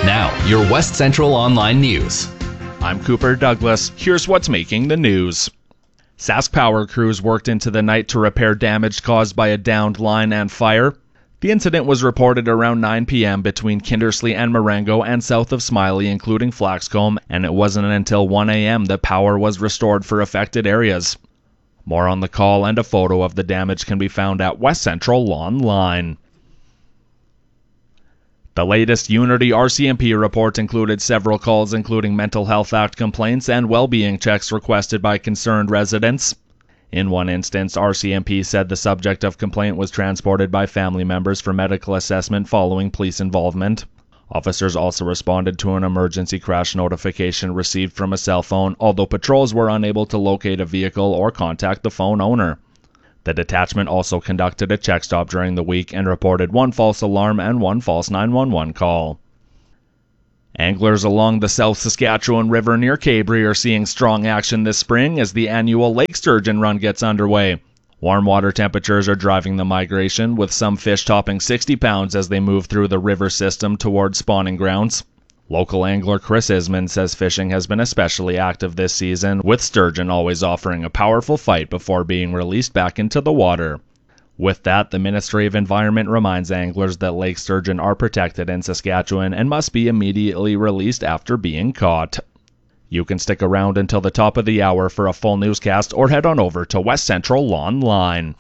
Now, your West Central Online News. I'm Cooper Douglas. Here's what's making the news. Sask Power crews worked into the night to repair damage caused by a downed line and fire. The incident was reported around 9 p.m. between Kindersley and Marengo and south of Smiley, including Flaxcombe, and it wasn't until 1 a.m. that power was restored for affected areas. More on the call and a photo of the damage can be found at West Central Online. The latest Unity RCMP report included several calls including Mental Health Act complaints and well-being checks requested by concerned residents. In one instance, RCMP said the subject of complaint was transported by family members for medical assessment following police involvement. Officers also responded to an emergency crash notification received from a cell phone, although patrols were unable to locate a vehicle or contact the phone owner. The detachment also conducted a check stop during the week and reported one false alarm and one false 911 call. Anglers along the South Saskatchewan River near Cabri are seeing strong action this spring as the annual Lake Sturgeon Run gets underway. Warm water temperatures are driving the migration, with some fish topping 60 pounds as they move through the river system towards spawning grounds. Local angler Chris Isman says fishing has been especially active this season, with sturgeon always offering a powerful fight before being released back into the water. With that, the Ministry of Environment reminds anglers that lake sturgeon are protected in Saskatchewan and must be immediately released after being caught. You can stick around until the top of the hour for a full newscast or head on over to West Central Online.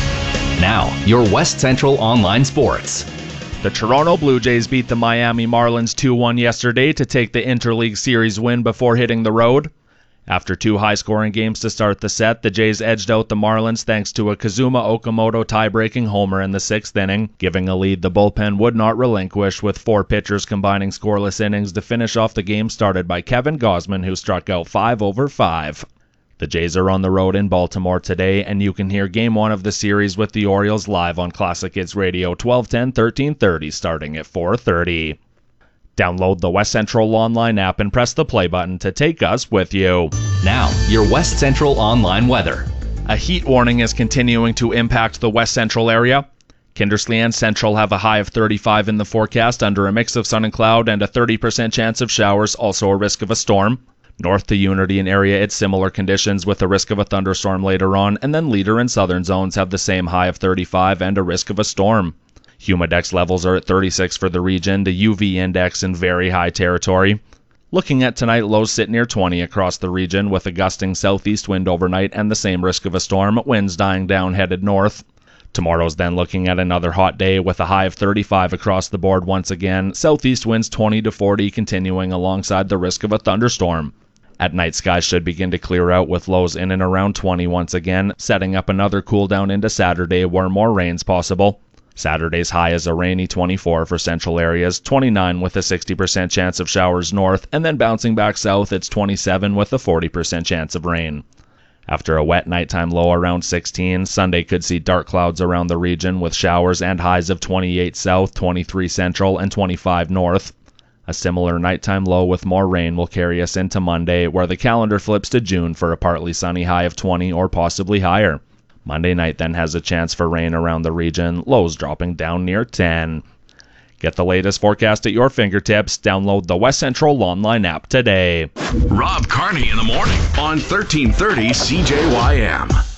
Now, your West Central Online Sports. The Toronto Blue Jays beat the Miami Marlins 2-1 yesterday to take the Interleague Series win before hitting the road. After two high-scoring games to start the set, the Jays edged out the Marlins thanks to a Kazuma Okamoto tie-breaking homer in the sixth inning, giving a lead the bullpen would not relinquish, with four pitchers combining scoreless innings to finish off the game started by Kevin Gausman, who struck out 5 over 5. The Jays are on the road in Baltimore today, and you can hear Game 1 of the series with the Orioles live on Classic Hits Radio 1210 1330 starting at 4:30. Download the West Central Online app and press the play button to take us with you. Now, your West Central Online weather. A heat warning is continuing to impact the West Central area. Kindersley and Central have a high of 35 in the forecast under a mix of sun and cloud and a 30% chance of showers, also a risk of a storm. North to Unity and area, it's similar conditions with a risk of a thunderstorm later on, and then Leader and Southern zones have the same high of 35 and a risk of a storm. Humidex levels are at 36 for the region, the UV index in very high territory. Looking at tonight, lows sit near 20 across the region with a gusting southeast wind overnight and the same risk of a storm, winds dying down headed north. Tomorrow's then looking at another hot day with a high of 35 across the board once again, southeast winds 20 to 40 continuing alongside the risk of a thunderstorm. At night, skies should begin to clear out with lows in and around 20 once again, setting up another cool down into Saturday where more rain's possible. Saturday's high is a rainy 24 for central areas, 29 with a 60% chance of showers north, and then bouncing back south it's 27 with a 40% chance of rain. After a wet nighttime low around 16, Sunday could see dark clouds around the region with showers and highs of 28 south, 23 central, and 25 north. A similar nighttime low with more rain will carry us into Monday, where the calendar flips to June for a partly sunny high of 20 or possibly higher. Monday night then has a chance for rain around the region, lows dropping down near 10. Get the latest forecast at your fingertips. Download the West Central Online app today. Rob Carney in the morning on 1330 CJYM.